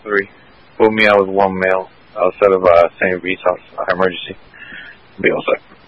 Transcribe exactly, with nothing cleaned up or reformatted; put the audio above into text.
three. Pull me out with one male outside of uh, Saint Vitas uh, emergency. Be all set.